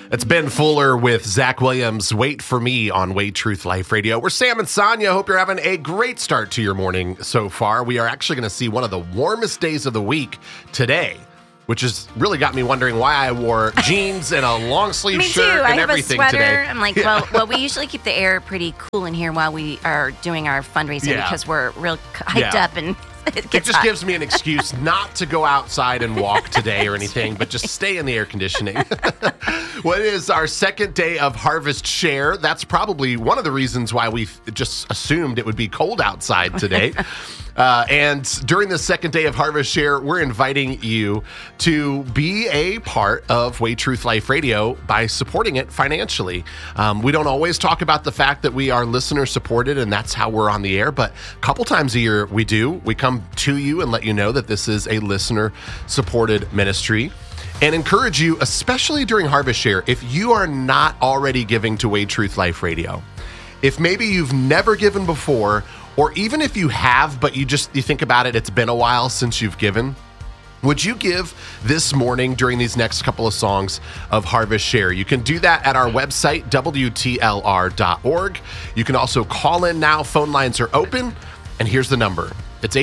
It's Ben Fuller with Zach Williams. Wait for me on Way Truth Life Radio. We're Sam and Sonia. Hope you're having a great start to your morning so far. We are actually going to see one of the warmest days of the week today, which has really got me wondering why I wore jeans and a long sleeve shirt and everything today. I have a sweater. I'm like, well, we usually keep the air pretty cool in here while we are doing our fundraising because we're real hyped up and it just hot. Gives me an excuse not to go outside and walk today or anything, but just stay in the air conditioning. Well, it is our second day of Harvest Share. That's probably one of the reasons why we just assumed it would be cold outside today. And during the second day of Harvest Share, we're inviting you to be a part of Way Truth Life Radio by supporting it financially. We don't always talk about the fact that we are listener supported and that's how we're on the air, but a couple times a year we do. We come to you and let you know that this is a listener supported ministry and encourage you, especially during Harvest Share, if you are not already giving to Way Truth Life Radio, if maybe you've never given before, or even if you have, but you think about it, it's been a while since you've given, would you give this morning during these next couple of songs of Harvest Share? You can do that at our website, WTLR.org. You can also call in now. Phone lines are open. And here's the number. It's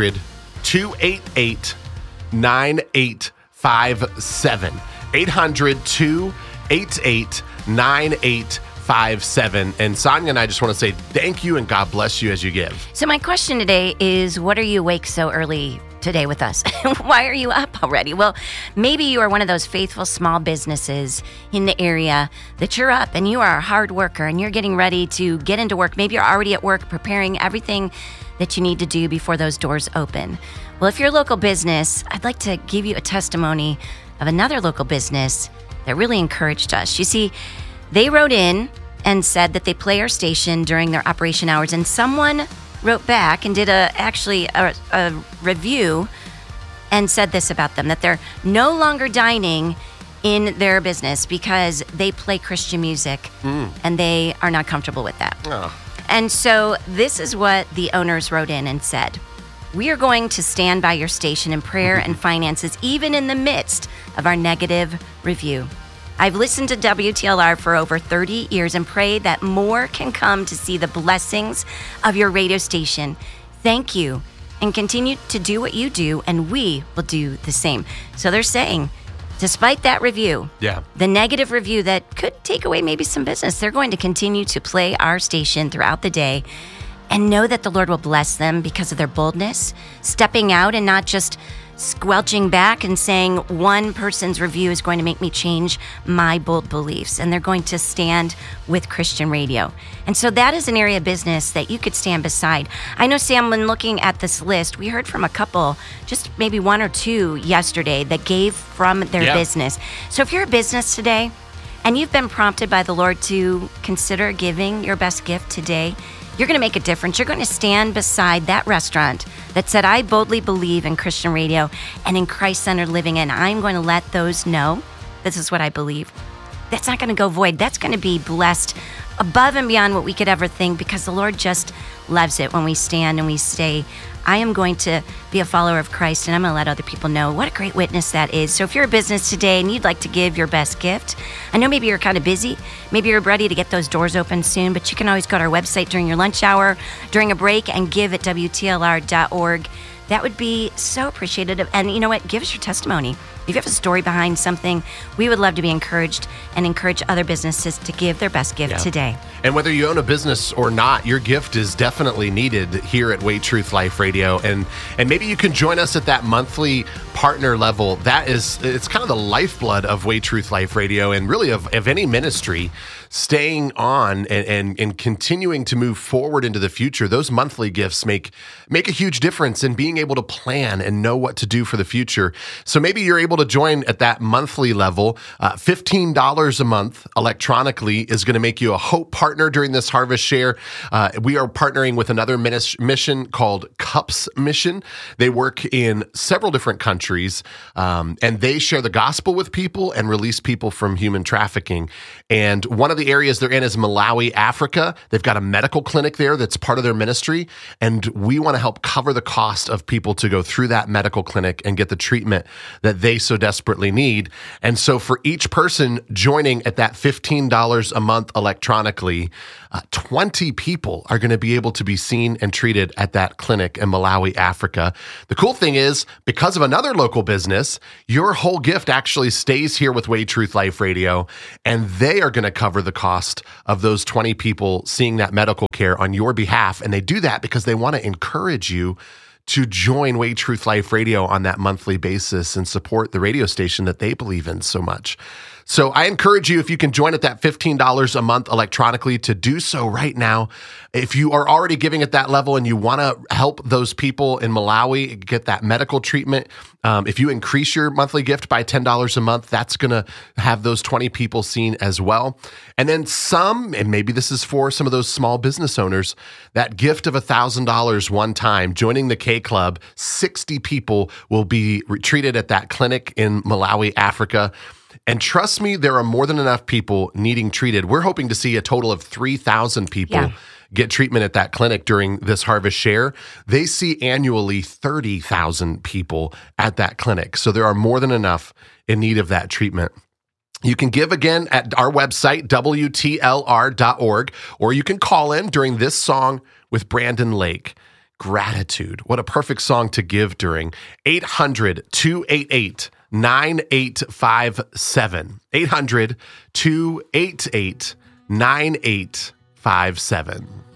800-288-9857. 800-288-9857. And Sonia and I just want to say thank you and God bless you as you give. So my question today is, what are you awake so early today with us? Why are you up already? Well, maybe you are one of those faithful small businesses in the area that you're up and you are a hard worker and you're getting ready to get into work. Maybe you're already at work preparing everything that you need to do before those doors open. Well, if you're a local business, I'd like to give you a testimony of another local business that really encouraged us. You see, they wrote in and said that they play our station during their operation hours, and someone wrote back and did a review and said this about them, that they're no longer dining in their business because they play Christian music and they are not comfortable with that. Oh. And so this is what the owners wrote in and said: we are going to stand by your station in prayer and finances, even in the midst of our negative review. I've listened to WTLR for over 30 years and pray that more can come to see the blessings of your radio station. Thank you, and continue to do what you do, and we will do the same. So they're saying, despite that review, the negative review that could take away maybe some business, they're going to continue to play our station throughout the day and know that the Lord will bless them because of their boldness, stepping out and not just squelching back and saying one person's review is going to make me change my bold beliefs, and they're going to stand with Christian radio. And so that is an area of business that you could stand beside. I know, Sam, when looking at this list, we heard from a couple, just maybe one or two yesterday, that gave from their business. So if you're a business today and you've been prompted by the Lord to consider giving your best gift today, you're going to make a difference. You're going to stand beside that restaurant that said, I boldly believe in Christian radio and in Christ-centered living, and I'm going to let those know this is what I believe. That's not going to go void. That's going to be blessed above and beyond what we could ever think, because the Lord just loves it when we stand and we say, I am going to be a follower of Christ, and I'm going to let other people know. What a great witness that is. So if you're a business today and you'd like to give your best gift, I know maybe you're kind of busy, maybe you're ready to get those doors open soon, but you can always go to our website during your lunch hour, during a break, and give at WTLR.org. That would be so appreciated. And you know what? Give us your testimony. If you have a story behind something, we would love to be encouraged and encourage other businesses to give their best gift today. And whether you own a business or not, your gift is definitely needed here at Way Truth Life Radio. And maybe you can join us at that monthly partner level. It's kind of the lifeblood of Way Truth Life Radio, and really of any ministry. Staying on and continuing to move forward into the future, those monthly gifts make a huge difference in being able to plan and know what to do for the future. So maybe you're able to join at that monthly level. $15 a month electronically is going to make you a Hope partner during this Harvest Share. We are partnering with another mission called CUPS Mission. They work in several different countries, and they share the gospel with people and release people from human trafficking. And one of the areas they're in is Malawi, Africa. They've got a medical clinic there that's part of their ministry, and we want to help cover the cost of people to go through that medical clinic and get the treatment that they so desperately need. And so for each person joining at that $15 a month electronically, 20 people are going to be able to be seen and treated at that clinic in Malawi, Africa. The cool thing is, because of another local business, your whole gift actually stays here with Way Truth Life Radio, and they are going to cover the cost of those 20 people seeing that medical care on your behalf. And they do that because they want to encourage you to join Way Truth Life Radio on that monthly basis and support the radio station that they believe in so much. So I encourage you, if you can join at that $15 a month electronically, to do so right now. If you are already giving at that level and you want to help those people in Malawi get that medical treatment, if you increase your monthly gift by $10 a month, that's going to have those 20 people seen as well. And then some, and maybe this is for some of those small business owners, that gift of $1,000 one time, joining the K Club, 60 people will be treated at that clinic in Malawi, Africa. And trust me, there are more than enough people needing treated. We're hoping to see a total of 3,000 people get treatment at that clinic during this Harvest Share. They see annually 30,000 people at that clinic. So there are more than enough in need of that treatment. You can give again at our website, WTLR.org, or you can call in during this song with Brandon Lake. Gratitude. What a perfect song to give during. 800-288-9857. 800-288-9857.